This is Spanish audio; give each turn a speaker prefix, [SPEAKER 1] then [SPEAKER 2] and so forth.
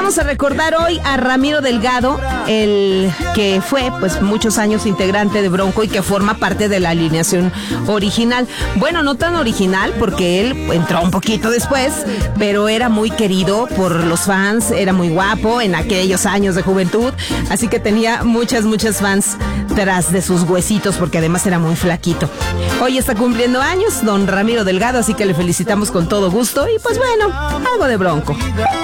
[SPEAKER 1] vamos a recordar hoy a Ramiro Delgado, el que fue pues muchos años integrante de Bronco y que forma parte de la alineación original. Bueno, no tan original porque él entró un poquito después, pero era muy querido por los fans, era muy guapo en aquellos años de juventud, así que tenía muchas fans tras de sus huesitos porque además era muy flaquito. Hoy está cumpliendo años don Ramiro Delgado, así que le felicitamos con todo gusto y pues bueno, algo de Bronco.